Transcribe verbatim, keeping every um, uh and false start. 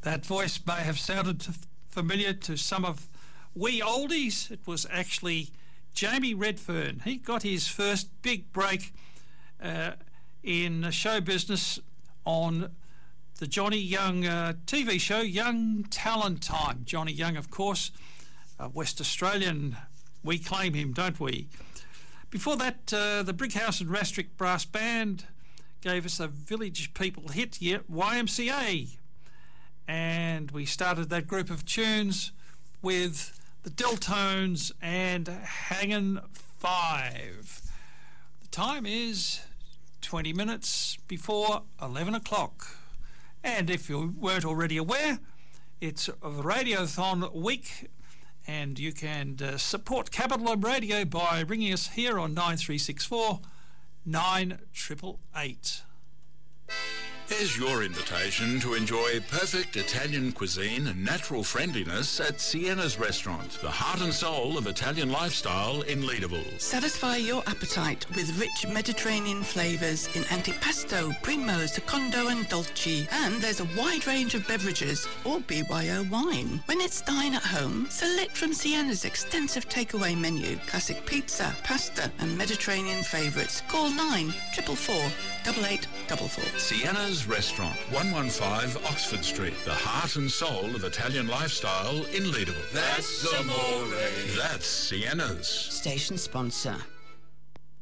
That voice may have sounded familiar to some of we oldies. It was actually Jamie Redfern. He got his first big break uh, in show business on the Johnny Young uh, T V show, Young Talent Time. Johnny Young, of course, a West Australian. We claim him, don't we? Before that, uh, the Brighouse and Rastrick Brass Band gave us a Village People hit, yeah, Y M C A. And we started that group of tunes with the Deltones and Hangin' Five. The time is twenty minutes before eleven o'clock. And if you weren't already aware, it's Radiothon week, and you can uh, support Capital Home Radio by ringing us here on nine three six four nine eight eight eight. Here's your invitation to enjoy perfect Italian cuisine and natural friendliness at Sienna's Restaurant, the heart and soul of Italian lifestyle in Leederville. Satisfy your appetite with rich Mediterranean flavours in antipasto, primo, secondo and dolce. And there's a wide range of beverages or B Y O wine. When it's dine at home, select from Sienna's extensive takeaway menu, classic pizza, pasta and Mediterranean favourites. Call nine four four four eight eight four four. Sienna's Restaurant, one one five Oxford Street, the heart and soul of Italian lifestyle in Leederville. That's amore. That's Sienna's. Station sponsor.